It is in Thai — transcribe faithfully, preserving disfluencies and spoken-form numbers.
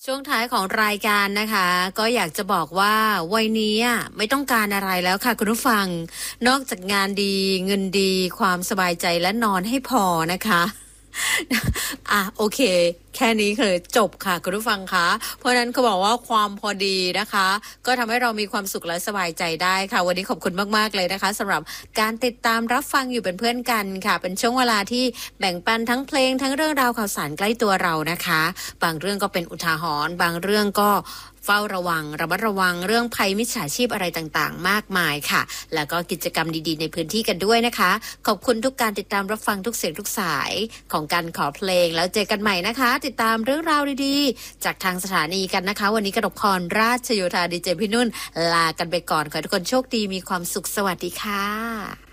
ช่วงท้ายของรายการนะคะก็อยากจะบอกว่าวัยนี้ไม่ต้องการอะไรแล้วค่ะคุณผู้ฟังนอกจากงานดีเงินดีความสบายใจและนอนให้พอนะคะอ่ะโอเคแค่นี้คือจบค่ะคุณผู้ฟังคะเพราะนั้นเขาบอกว่าความพอดีนะคะก็ทำให้เรามีความสุขและสบายใจได้ค่ะวันนี้ขอบคุณมากๆเลยนะคะสำหรับการติดตามรับฟังอยู่เป็นเพื่อนกันค่ะเป็นช่วงเวลาที่แบ่งปันทั้งเพลงทั้งเรื่องราวข่าวสารใกล้ตัวเรานะคะบางเรื่องก็เป็นอุทาหรณ์บางเรื่องก็เฝ้าระวังระมัดระวังเรื่องภัยมิจฉาชีพอะไรต่างๆมากมายค่ะแล้วก็กิจกรรมดีๆในพื้นที่กันด้วยนะคะขอบคุณทุกการติดตามรับฟังทุกเสียงทุกสายของการขอเพลงแล้วเจอกันใหม่นะคะติดตามเรื่องราวดีๆจากทางสถานีกันนะคะวันนี้กนกพรราชโยธาดีเจพี่นุ่นลากันไปก่อนขอให้ทุกคนโชคดีมีความสุขสวัสดีค่ะ